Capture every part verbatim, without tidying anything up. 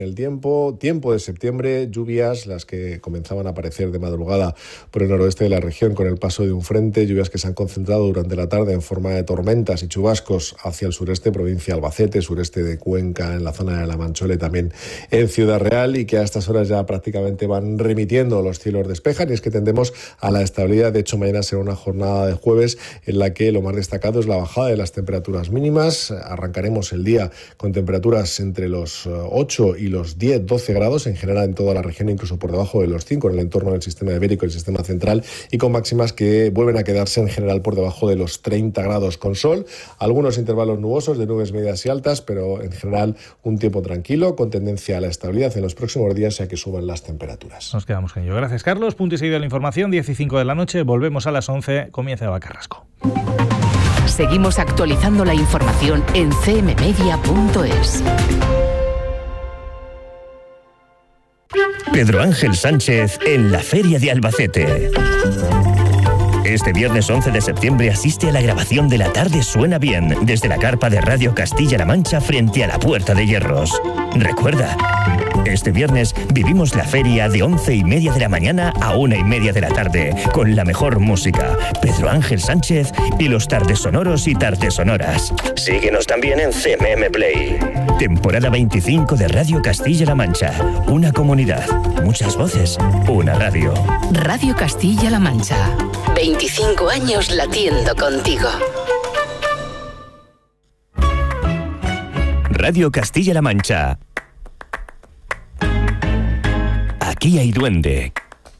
El tiempo, tiempo de septiembre, lluvias, las que comenzaban a aparecer de madrugada por el noroeste de la región con el paso de un frente, lluvias que se han concentrado durante la tarde en forma de tormentas y chubascos hacia el sureste, provincia de Albacete, sureste de Cuenca, en la zona de La Manchole, también en Ciudad Real, y que a estas horas ya prácticamente van remitiendo, los cielos despejan y es que tendemos a la estabilidad. De hecho, mañana será una jornada de jueves en la que lo más destacado es la bajada de las temperaturas mínimas. Arrancaremos el día con temperaturas entre los ocho y los diez doce grados en general en toda la región, incluso por debajo de los cinco en el entorno del sistema ibérico y el sistema central, y con máximas que vuelven a quedarse en general por debajo de los treinta grados, con sol, algunos intervalos nubosos de nubes medias y altas, pero en general un tiempo tranquilo con tendencia a la estabilidad en los próximos días, ya que suban las temperaturas. Nos quedamos con ello. Gracias, Carlos. Punto y seguido de la información, diez y cinco de la noche, volvemos a las once, comienza Eva Carrasco. Seguimos actualizando la información en c m media punto es. Pedro Ángel Sánchez en la Feria de Albacete. Este viernes once de septiembre asiste a la grabación de La Tarde Suena Bien desde la carpa de Radio Castilla-La Mancha frente a la Puerta de Hierros. Recuerda, este viernes vivimos la feria de once y media de la mañana a una y media de la tarde con la mejor música, Pedro Ángel Sánchez y los tardes sonoros y tardes sonoras. Síguenos también en C M M Play. Temporada veinticinco de Radio Castilla-La Mancha. Una comunidad, muchas voces, una radio. Radio Castilla-La Mancha. veinticinco años latiendo contigo. Radio Castilla-La Mancha. Aquí hay duende.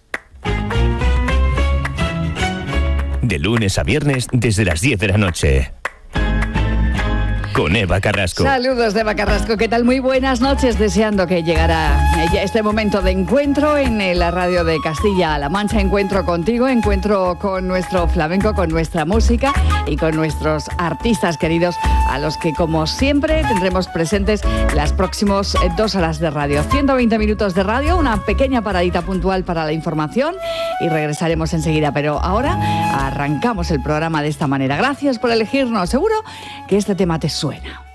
De lunes a viernes desde las diez de la noche. Con Eva Carrasco. Saludos de Eva Carrasco, ¿qué tal? Muy buenas noches, deseando que llegara ya este momento de encuentro en la radio de Castilla-La Mancha. Encuentro contigo, encuentro con nuestro flamenco, con nuestra música y con nuestros artistas queridos, a los que como siempre tendremos presentes las próximas dos horas de radio. ciento veinte minutos de radio, una pequeña paradita puntual para la información y regresaremos enseguida. Pero ahora arrancamos el programa de esta manera. Gracias por elegirnos, seguro que este tema te suena.